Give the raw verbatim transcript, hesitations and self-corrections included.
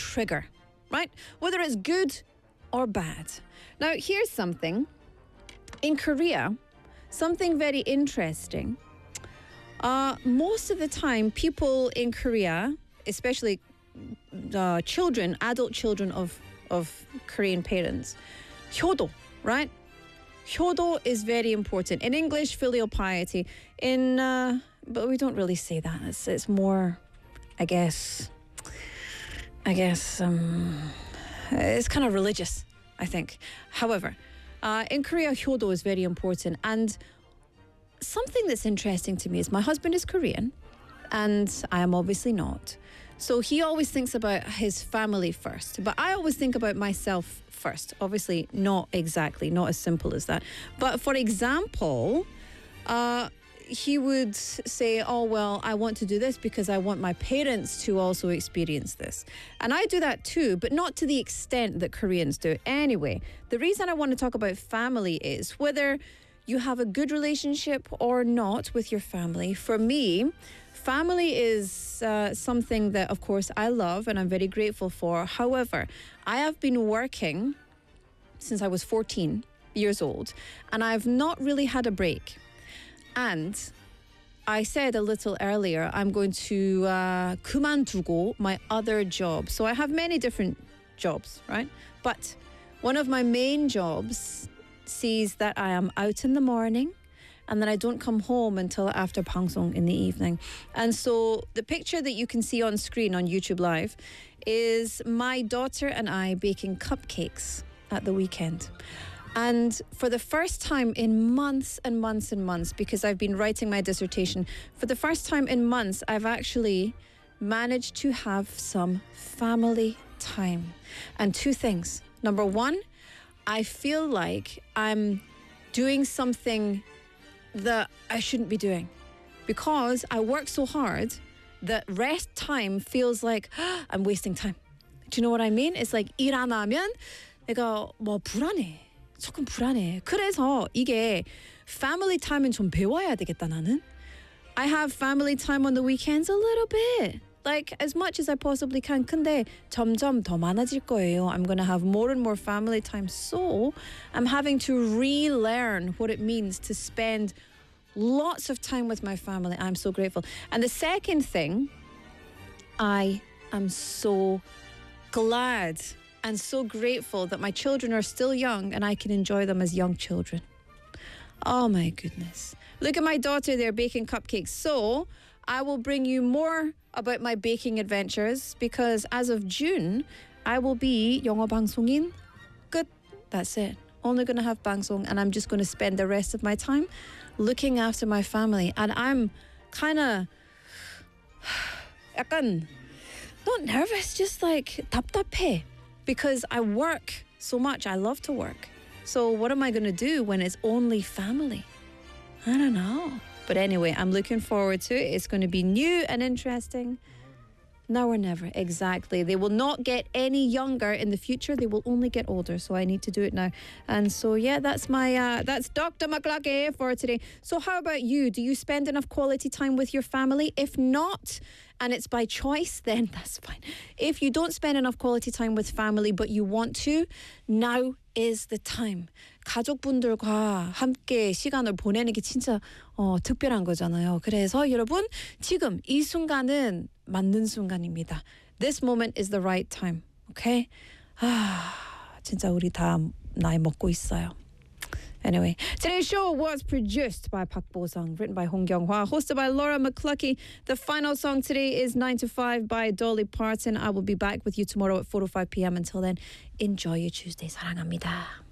trigger, right? Whether it's good or bad. Now, here's something. In Korea, something very interesting. Uh, most of the time, people in Korea, especially uh, children, adult children of, of Korean parents, 효도, right? 효도 is very important. In English, filial piety. In uh, but we don't really say that. It's, it's more, I guess, I guess, um, it's kind of religious, I think. However, uh, in Korea, 효도 is very important. And something that's interesting to me is my husband is Korean and I am obviously not. So he always thinks about his family first, but I always think about myself first. Obviously, not exactly, not as simple as that. But for example, uh, he would say, oh, well, I want to do this because I want my parents to also experience this. And I do that too, but not to the extent that Koreans do. Anyway, the reason I want to talk about family is whether you have a good relationship or not with your family. For me, family is uh, something that, of course, I love and I'm very grateful for. However, I have been working since I was fourteen years old, and I've not really had a break. And I said a little earlier, I'm going to uh, 그만두고 my other job. So I have many different jobs, right? But one of my main jobs sees that I am out in the morning and then I don't come home until after 방송 in the evening. And so the picture that you can see on screen on YouTube Live is my daughter and I baking cupcakes at the weekend. And for the first time in months and months and months, because I've been writing my dissertation, for the first time in months, I've actually managed to have some family time. And two things. Number one, I feel like I'm doing something that I shouldn't be doing because I work so hard that rest time feels like oh, I'm wasting time. Do you know what I mean? It's like 일 안 하면 내가 뭐 불안해. 조금 불안해. 그래서 이게 family time은 좀 배워야 되겠다 나는. I have family time on the weekends a little bit. Like as much as I possibly can. 근데 점점 더 많아질 거예요. I'm going to have more and more family time. So I'm having to relearn what it means to spend lots of time with my family. I'm so grateful. And the second thing, I am so glad and so grateful that my children are still young and I can enjoy them as young children. Oh my goodness. Look at my daughter there baking cupcakes. So I will bring you more about my baking adventures because as of June, I will be 영어 방송인 끝. That's it. Only going to have 방송 and I'm just going to spend the rest of my time looking after my family. And I'm kind of 약간 not nervous, just like 답답해 because I work so much. I love to work. So what am I going to do when it's only family? I don't know. But anyway, I'm looking forward to it. It's going to be new and interesting. Now or never, exactly. They will not get any younger in the future. They will only get older. So I need to do it now. And so, yeah, that's my, uh, that's Doctor McLaughlin for today. So how about you? Do you spend enough quality time with your family? If not, and it's by choice, then that's fine. If you don't spend enough quality time with family, but you want to, now is the time. 가족분들과 함께 시간을 보내는 게 진짜 어, 특별한 거잖아요. 그래서 여러분, 지금 이 순간은 맞는 순간입니다. This moment is the right time. Okay? 아, 진짜 우리 다 나이 먹고 있어요. Anyway, today's show was produced by Park Bo-sung, written by Hong Kyung-hwa, hosted by Laura McCluckey. The final song today is nine to five by Dolly Parton. I will be back with you tomorrow at four oh five p.m. Until then, enjoy your Tuesday. 사랑합니다.